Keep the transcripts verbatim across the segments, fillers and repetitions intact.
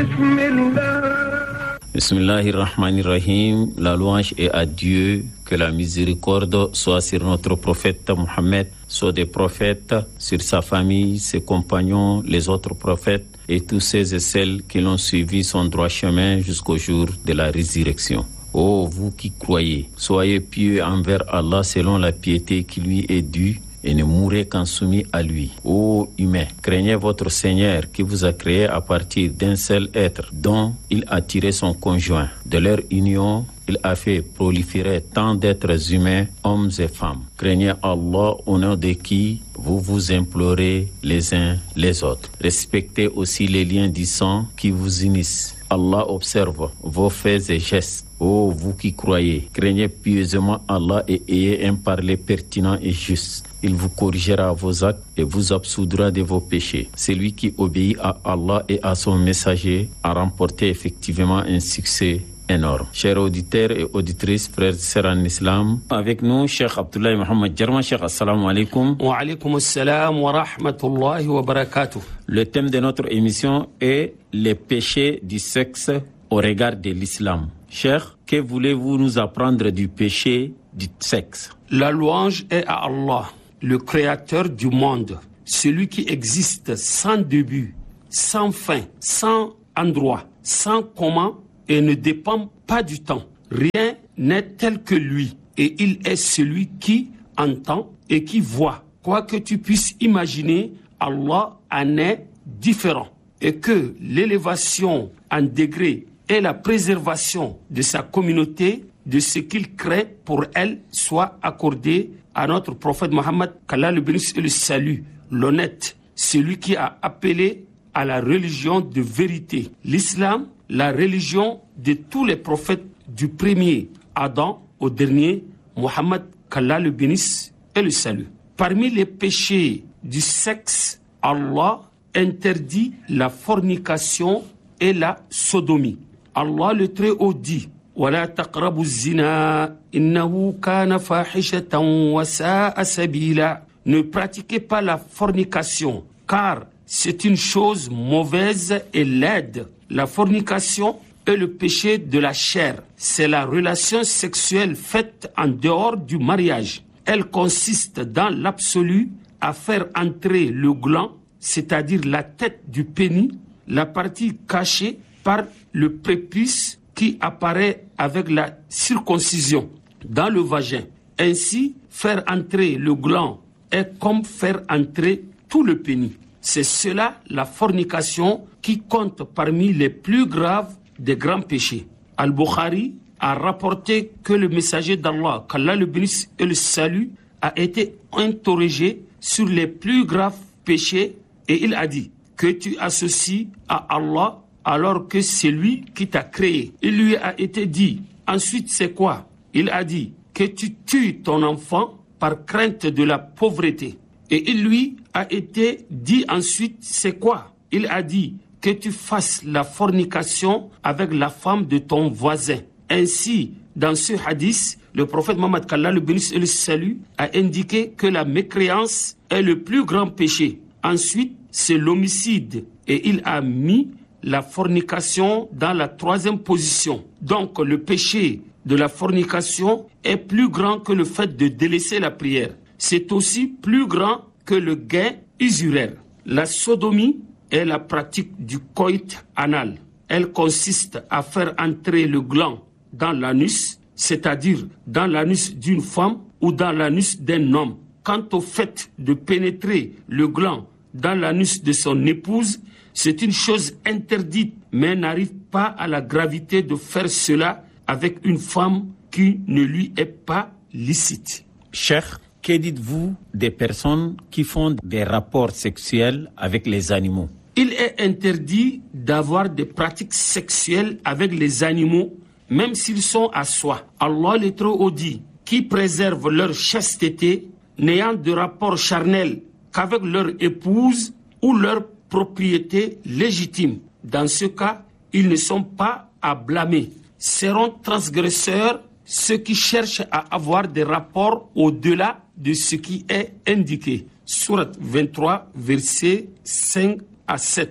Bismillahirrahmanirrahim. La louange est à Dieu, que la miséricorde soit sur notre prophète Mohammed, soit des prophètes, sur sa famille, ses compagnons, les autres prophètes et tous ceux et celles qui l'ont suivi son droit chemin jusqu'au jour de la résurrection. Ô vous qui croyez, soyez pieux envers Allah selon la piété qui lui est due et ne mourrez qu'en soumis à lui. Ô humains, craignez votre Seigneur qui vous a créé à partir d'un seul être dont il a tiré son conjoint. De leur union, il a fait proliférer tant d'êtres humains, hommes et femmes. Craignez Allah au nom de qui vous vous implorez les uns les autres. Respectez aussi les liens du sang qui vous unissent. Allah observe vos faits et gestes. Ô vous qui croyez, craignez pieusement Allah et ayez un parler pertinent et juste. Il vous corrigera vos actes et vous absoudra de vos péchés. Celui qui obéit à Allah et à son messager a remporté effectivement un succès énorme. Chers auditeurs et auditrices, frères et sœurs en islam, avec nous, Cheikh Abdoulaye Mohamed Jarma. Cheikh, assalamu alaikum. Wa alaikum assalam wa rahmatullahi wa barakatuh. Le thème de notre émission est les péchés du sexe au regard de l'islam. Cheikh, que voulez-vous nous apprendre du péché du sexe? La louange est à Allah, le créateur du monde, celui qui existe sans début, sans fin, sans endroit, sans comment et ne dépend pas du temps. Rien n'est tel que lui et il est celui qui entend et qui voit. Quoi que tu puisses imaginer, Allah en est différent et que l'élévation en degré et la préservation de sa communauté, de ce qu'il crée pour elle, soit accordée à notre prophète Mohammed, qu'Allah le bénisse et le salue, l'honnête, celui qui a appelé à la religion de vérité. L'islam, la religion de tous les prophètes du premier Adam au dernier Mohammed, qu'Allah le bénisse et le salue. Parmi les péchés du sexe, Allah interdit la fornication et la sodomie. Allah le Très-Haut dit: وَلَا تَقْرَبُوا الزِّنَا إِنَّهُ كَانَ فَاحِشَةً وَسَاءَ سَبِيلًا. Ne pratiquez pas la fornication, car c'est une chose mauvaise et laide. La fornication est le péché de la chair. C'est la relation sexuelle faite en dehors du mariage. Elle consiste dans l'absolu à faire entrer le gland, c'est-à-dire la tête du pénis, la partie cachée par le prépuce qui apparaît avec la circoncision dans le vagin. Ainsi, faire entrer le gland est comme faire entrer tout le pénis. C'est cela la fornication qui compte parmi les plus graves des grands péchés. Al-Bukhari a rapporté que le messager d'Allah, qu'Allah le bénisse et le salue, a été interrogé sur les plus graves péchés et il a dit que tu associes à Allah alors que c'est lui qui t'a créé. Il lui a été dit, ensuite c'est quoi? Il a dit que tu tues ton enfant par crainte de la pauvreté. Et il lui a été dit ensuite c'est quoi? Il a dit que tu fasses la fornication avec la femme de ton voisin. Ainsi, dans ce hadith, le prophète Mohammed, qu'Allah le bénisse et le salue, a indiqué que la mécréance est le plus grand péché. Ensuite, c'est l'homicide. Et il a mis la fornication dans la troisième position. Donc, le péché de la fornication est plus grand que le fait de délaisser la prière. C'est aussi plus grand que le gain usuraire. La sodomie est la pratique du coït anal. Elle consiste à faire entrer le gland dans l'anus, c'est-à-dire dans l'anus d'une femme ou dans l'anus d'un homme. Quant au fait de pénétrer le gland dans l'anus de son épouse, c'est une chose interdite, mais n'arrive pas à la gravité de faire cela avec une femme qui ne lui est pas licite. Cheikh, que dites-vous des personnes qui font des rapports sexuels avec les animaux? Il est interdit d'avoir des pratiques sexuelles avec les animaux, même s'ils sont à soi. Allah le Très-Haut dit, qui préservent leur chasteté, n'ayant de rapport charnel qu'avec leur épouse ou leur propriété légitime. Dans ce cas, ils ne sont pas à blâmer. Seront transgresseurs ceux qui cherchent à avoir des rapports au-delà de ce qui est indiqué. Sourate vingt-trois, versets cinq à sept.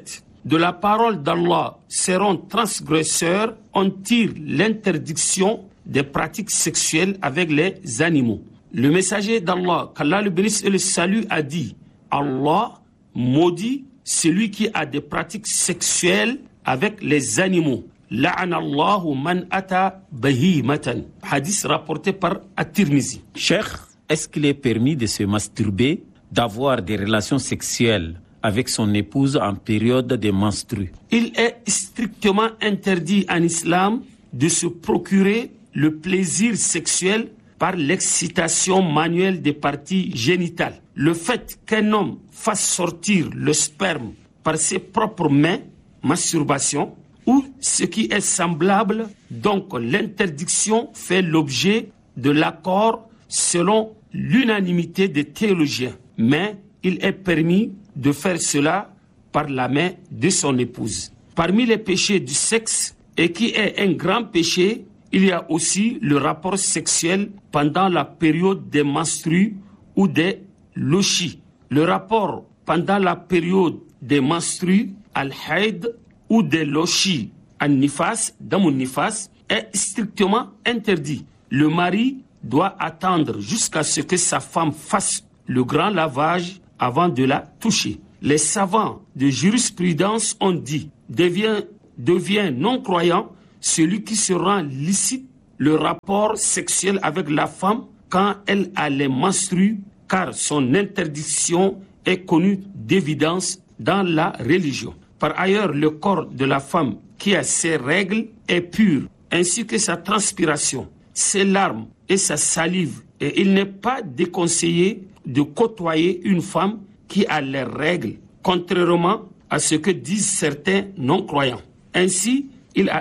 de la parole d'Allah seront transgresseurs, on tire l'interdiction des pratiques sexuelles avec les animaux. Le messager d'Allah, qu'Allah le bénisse et le salue, a dit « Allah maudit celui qui a des pratiques sexuelles avec les animaux. La'anallahu man ata bahimatan » Hadith rapporté par At-Tirmizi. Cheikh, est-ce qu'il est permis de se masturber, d'avoir des relations sexuelles avec son épouse en période de menstru? Il est strictement interdit en islam de se procurer le plaisir sexuel par l'excitation manuelle des parties génitales. Le fait qu'un homme fasse sortir le sperme par ses propres mains, masturbation, ou ce qui est semblable, donc l'interdiction fait l'objet de l'accord selon l'unanimité des théologiens. Mais il est permis de faire cela par la main de son épouse. Parmi les péchés du sexe, et qui est un grand péché, il y a aussi le rapport sexuel pendant la période des menstrues ou des lochis. Le rapport pendant la période des menstrues, al-haïd, ou des lochis, al-nifas, damun nifas, est strictement interdit. Le mari doit attendre jusqu'à ce que sa femme fasse le grand lavage avant de la toucher. Les savants de jurisprudence ont dit devient, devient non-croyant celui qui se rend licite le rapport sexuel avec la femme quand elle a les menstrues, car son interdiction est connue d'évidence dans la religion. Par ailleurs, le corps de la femme qui a ses règles est pur, ainsi que sa transpiration, ses larmes et sa salive. Et il n'est pas déconseillé de côtoyer une femme qui a les règles, contrairement à ce que disent certains non-croyants. Ainsi, il a